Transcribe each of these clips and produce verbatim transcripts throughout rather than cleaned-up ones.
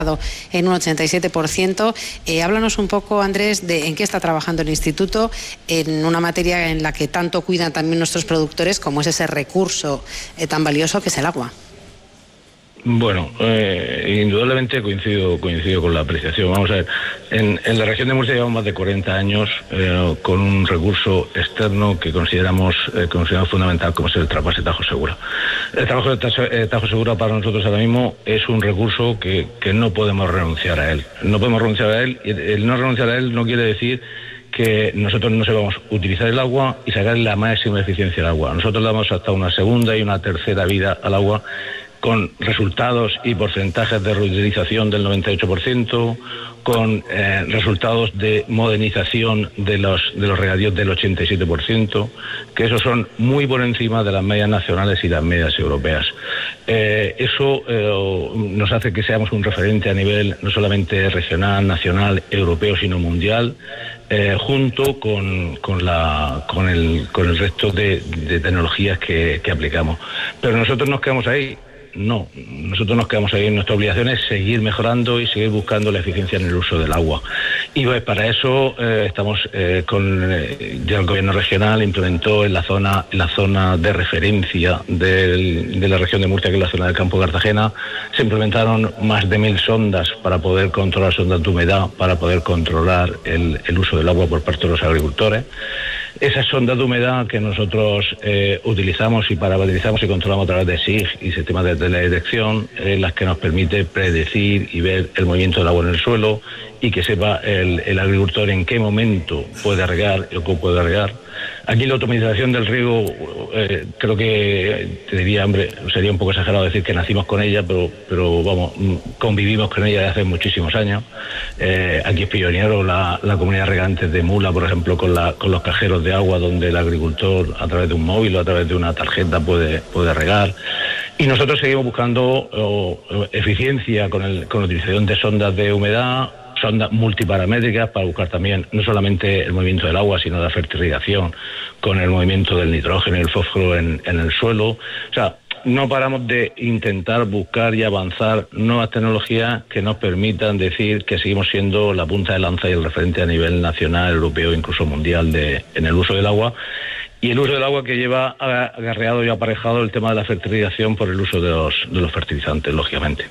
en un ochenta y siete por ciento. Eh, háblanos un poco, Andrés, de en qué está trabajando el Instituto en una materia en la que tanto cuidan también nuestros productores, como es ese recurso eh, tan valioso que es el agua. Bueno, eh, indudablemente coincido coincido con la apreciación. Vamos a ver, en, en la región de Murcia llevamos más de cuarenta años eh, con un recurso externo que consideramos, eh, consideramos fundamental, como es el trasvase Tajo Segura. El trabajo de Tajo Segura para nosotros ahora mismo es un recurso que, que no podemos renunciar a él. No podemos renunciar a él, y el no renunciar a él no quiere decir que nosotros no sepamos utilizar el agua y sacar la máxima eficiencia del agua. Nosotros damos hasta una segunda y una tercera vida al agua, con resultados y porcentajes de reutilización del noventa y ocho por ciento, con eh, resultados de modernización de los de los regadíos del ochenta y siete por ciento, que esos son muy por encima de las medias nacionales y las medias europeas. Eh, eso eh, nos hace que seamos un referente a nivel no solamente regional, nacional, europeo, sino mundial, eh, junto con, con, la, con, el, con el resto de, de tecnologías que, que aplicamos. Pero nosotros nos quedamos ahí. No, nosotros nos quedamos ahí. Nuestra obligación es seguir mejorando y seguir buscando la eficiencia en el uso del agua. Y pues para eso eh, estamos eh, con eh, ya el gobierno regional implementó en la zona en la zona de referencia del, de la región de Murcia, que es la zona del campo de Cartagena, se implementaron más de mil sondas para poder controlar sondas de humedad, para poder controlar el, el uso del agua por parte de los agricultores. Esas sondas de humedad que nosotros eh, utilizamos y parametrizamos y controlamos a través de S I G y sistemas de teledetección, eh, las que nos permite predecir y ver el movimiento del agua en el suelo y que sepa el, el agricultor en qué momento puede regar o cómo puede regar. Aquí la automatización del riego, eh, creo que te diría, hombre, sería un poco exagerado decir que nacimos con ella, pero, pero vamos, convivimos con ella desde hace muchísimos años. Eh, aquí es pionero la, la comunidad de regantes de Mula, por ejemplo, con, la, con los cajeros de agua, donde el agricultor a través de un móvil o a través de una tarjeta puede, puede regar. Y nosotros seguimos buscando oh, eficiencia con, el, con la utilización de sondas de humedad, sondas multiparamétricas para buscar también no solamente el movimiento del agua, sino la fertilización con el movimiento del nitrógeno y el fósforo en, en el suelo. O sea, no paramos de intentar buscar y avanzar nuevas tecnologías que nos permitan decir que seguimos siendo la punta de lanza y el referente a nivel nacional, europeo, incluso mundial de, en el uso del agua. Y el uso del agua que lleva agarreado y aparejado el tema de la fertilización por el uso de los, de los fertilizantes, lógicamente.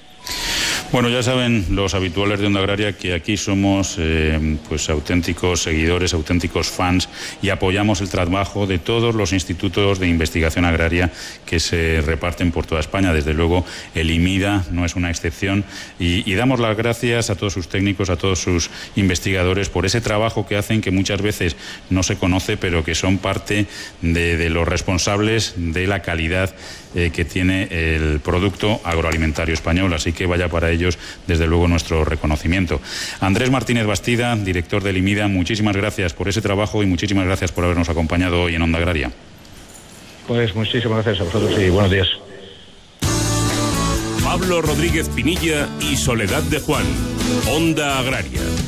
Bueno, ya saben los habituales de Onda Agraria que aquí somos eh, pues auténticos seguidores, auténticos fans y apoyamos el trabajo de todos los institutos de investigación agraria que se reparten por toda España. Desde luego el IMIDA no es una excepción y, y damos las gracias a todos sus técnicos, a todos sus investigadores por ese trabajo que hacen, que muchas veces no se conoce, pero que son parte de, de los responsables de la calidad eh, que tiene el producto agroalimentario español. Así que vaya para ellos, desde luego, nuestro reconocimiento. Andrés Martínez Bastida, director del IMIDA, muchísimas gracias por ese trabajo y muchísimas gracias por habernos acompañado hoy en Onda Agraria. Pues muchísimas gracias a vosotros y buenos días. Pablo Rodríguez Pinilla y Soledad de Juan, Onda Agraria.